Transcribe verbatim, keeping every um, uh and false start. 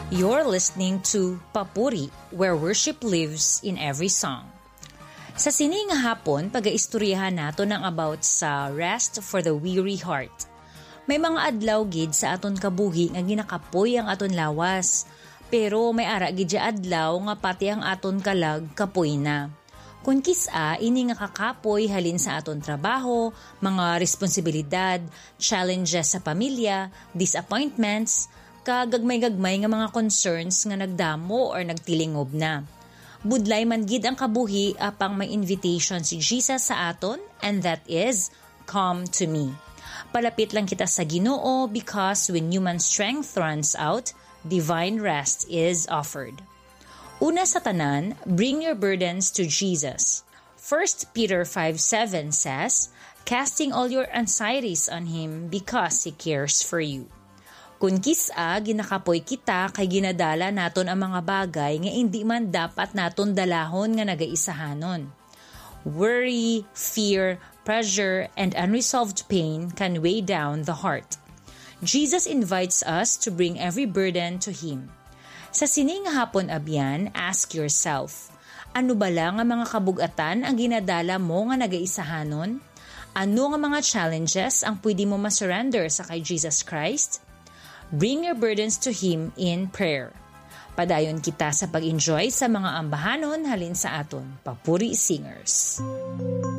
You're listening to Papuri, where worship lives in every song. Sa sini nga hapon, pag-aistoryahan nato ng about sa rest for the weary heart. May mga adlaw gid sa aton kabuhi nga ginakapoy ang aton lawas, pero may ara gid adlaw nga pati ang aton kalag kapoy na. Kung kisa, ini nga kakapoy halin sa aton trabaho, mga responsibilidad, challenges sa pamilya, disappointments, kagagmay-gagmay nga mga concerns nga nagdamo or nagtilingob na. Budlay man gid ang kabuhi apang may invitation si Jesus sa aton, and that is, come to me. Palapit lang kita sa Ginoo because when human strength runs out, divine rest is offered. Una sa tanan, bring your burdens to Jesus. First Peter five seven says, casting all your anxieties on Him because He cares for you. Kung kisa, ginakapoy kita kay ginadala naton ang mga bagay nga hindi man dapat naton dalahon nga nagaisahanon. Worry, fear, pressure, and unresolved pain can weigh down the heart. Jesus invites us to bring every burden to Him. Sa sining hapon abyan, ask yourself, ano ba lang ang mga kabugatan ang ginadala mo nga nagaisahanon? Ano nga mga challenges ang pwede mo masurrender sa kay Jesus Christ? Bring your burdens to Him in prayer. Padayon kita sa pag-enjoy sa mga ambahanon halin sa aton Papuri Singers.